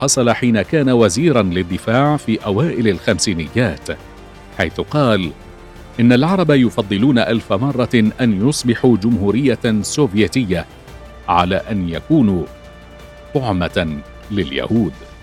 حصل حين كان وزيرا للدفاع في أوائل الخمسينيات، حيث قال إن العرب يفضلون 1000 مرة أن يصبحوا جمهورية سوفيتية على أن يكونوا طعمة لليهود.